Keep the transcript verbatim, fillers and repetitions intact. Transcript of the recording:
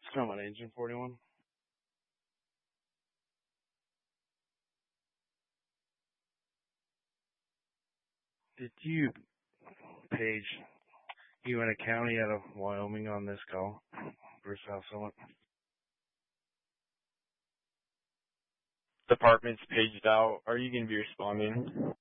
Come on, Agent forty-one. Did you page Uinta County out of Wyoming on this call for South Summit? Department's paged out. Are you going to be responding?